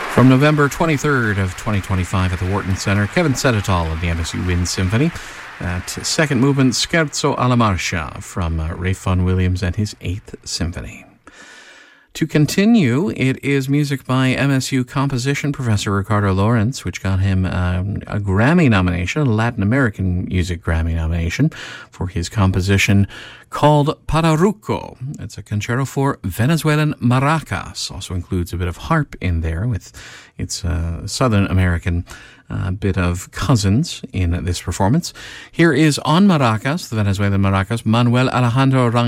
From November 23rd of 2025 at the Wharton Centre, Kevin Sedetall of the MSU Wind Symphony. That second movement, Scherzo alla Marcia, from Ralph Vaughan Williams and his 8th Symphony. To continue, it is music by MSU composition professor Ricardo Lawrence, which got him a Grammy nomination, a Latin American music Grammy nomination, for his composition called Pararuco. It's a concerto for Venezuelan maracas. Also includes a bit of harp in there with its Southern American bit of cousins in this performance. Here is on maracas, the Venezuelan maracas, Manuel Alejandro